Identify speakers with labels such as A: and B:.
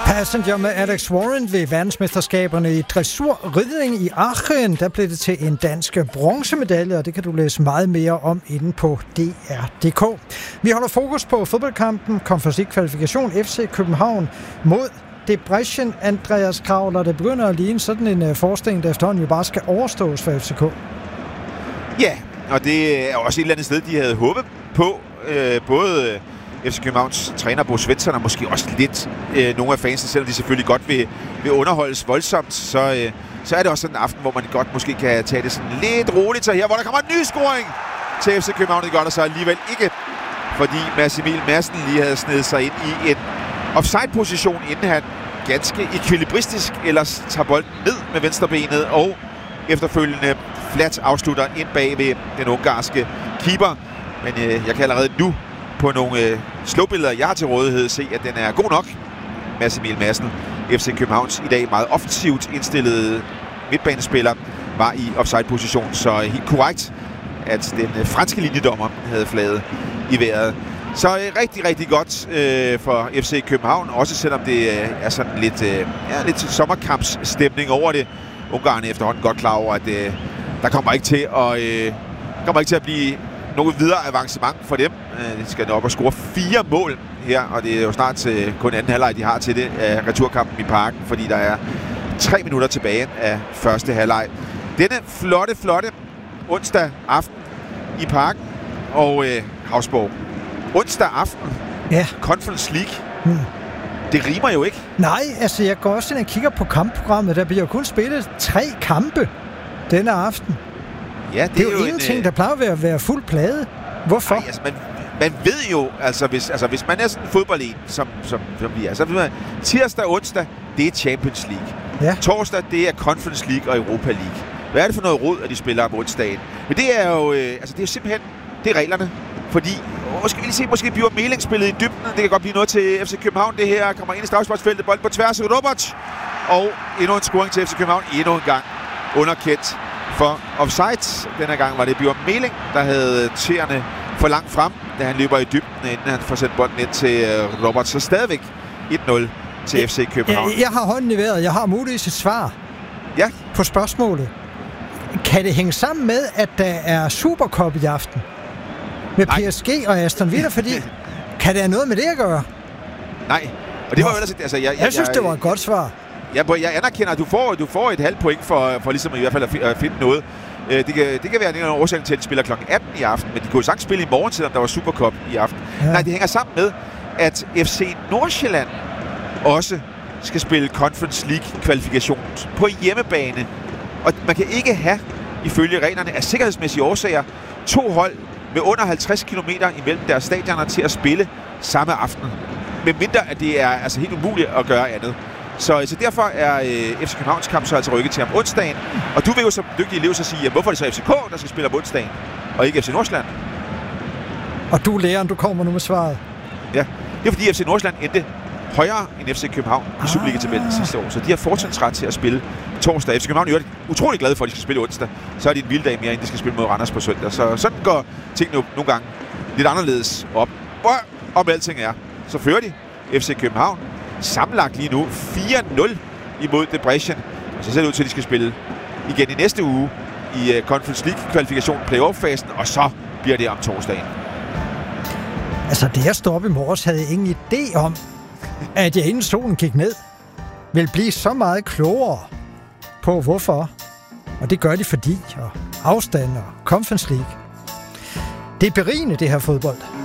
A: Passenger med Alex Warren ved verdensmesterskaberne i dressurridning i Aachen. Der blev det til en dansk bronzemedalje, og det kan du læse meget mere om inde på DR.dk. Vi holder fokus på fodboldkampen, Conference League-kvalifikation, FC København mod Debrecen. Andreas Kravler, det begynder at ligne sådan en forestilling, der efterhånden jo bare skal overstås for FCK.
B: Ja, og det er også et eller andet sted, de havde håbet på. Både FC Københavns træner Bo Svensson og måske også lidt nogle af fansene, selvom de selvfølgelig godt vil underholdes voldsomt, så er det også sådan en aften, hvor man godt måske kan tage det sådan lidt roligt. Så her, hvor der kommer en ny scoring til FC København, det gør der så alligevel ikke, fordi Mads Emil Madsen lige havde snedet sig ind i en offside-position, inden han ganske ekvilibristisk ellers tager bolden ned med venstrebenet og efterfølgende flat afslutter ind bag ved den ungarske keeper. Men jeg kan allerede nu på nogle slowbilleder, jeg har til rådighed, se, at den er god nok. Mads Emil Madsen, FC Københavns i dag meget offensivt indstillede midtbanespiller, var i offside-position, så helt korrekt, at den franske linjedommer havde flaget i vejret. Så rigtig, rigtig godt for FC København, også selvom det er sådan lidt sommerkampsstemning over det. Ungarn er efterhånden godt klar over, at der kommer ikke til at blive noget videre avancement for dem. De skal op og score 4 mål her, og det er jo snart kun anden halvleg, de har til det af returkampen i Parken, fordi der er 3 minutter tilbage af første halvleg. Denne flotte onsdag aften i Parken og Havsborg. Onsdag aften,
A: ja.
B: Conference League. Det rimer jo ikke.
A: Nej, altså jeg går også ind og kigger på kampprogrammet. Der bliver jo kun spillet 3 kampe denne aften.
B: Ja,
A: det er jo ingenting, der plejer at være fuld plade. Hvorfor?
B: Nej, altså man ved jo, hvis man er sådan en fodbolden, som vi er, så ved man, tirsdag og onsdag, det er Champions League.
A: Ja.
B: Torsdag, det er Conference League og Europa League. Hvad er det for noget rod, at de spiller om onsdagen? Men det er jo, det er jo simpelthen, det er reglerne. Fordi, måske bliver Meling spillet i dybden. Det kan godt blive noget til FC København. Det her kommer ind i straffesparksfeltet, bold på tværs af Robert. Og endnu en scoring til FC København. Endnu en gang underkendt for offside. Denne gang var det Bjørn Meling, der havde tæerne for langt frem, da han løber i dybden, inden han får sendt bolden ind til Robert. Så stadigvæk 1-0 til FC København.
A: Jeg har hånden i vejret. Jeg har muligvis et svar på spørgsmålet. Kan det hænge sammen med, at der er Supercup i aften? Med PSG og Aston Villa, fordi kan det have noget med det at gøre? Nej. Og det var jo ellers, altså, jeg synes, det var et godt svar.
B: Jeg anerkender, at du får et halvt point for ligesom i hvert fald at finde noget. Det kan være en årsag til, at de spiller kl. 18 i aften, men de kunne jo sagtens spille i morgen, selvom der var Supercup i aften. Ja. Nej, det hænger sammen med, at FC Nordsjælland også skal spille Conference League-kvalifikation på hjemmebane. Og man kan ikke have, ifølge reglerne af sikkerhedsmæssige årsager, 2 hold med under 50 km imellem deres stadioner til at spille samme aften. Med mindre, at det er altså helt umuligt at gøre andet. Så derfor er FC Københavns kamp så altså rykket til om onsdagen. Og du vil jo som dygtig elev så sige, hvorfor er det så FCK, der skal spille om onsdagen, og ikke FC Nordsjælland?
A: Og du læreren, du kommer nu med svaret.
B: Ja, det er fordi FC Nordsjælland endte højere end FC København i Superliga-tabellen sidste år. Så de har fortrinsret til at spille torsdag. FC København er utrolig glade for, at de skal spille onsdag. Så er det en vild dag mere, end de skal spille mod Randers på søndag. Så sådan går tingene nogle gange lidt anderledes op. Om alting er, så fører de FC København sammenlagt lige nu 4-0 imod Debrecen. Og så ser det ud til, at de skal spille igen i næste uge i Conference League-kvalifikation playoff-fasen, og så bliver det om torsdagen.
A: Altså, det jeg stod op i morges, havde jeg ingen idé om, at jeg inden solen gik ned, vil blive så meget klogere på hvorfor. Og det gør de fordi, og afstand og Conference League. Det er berigende, det her fodbold.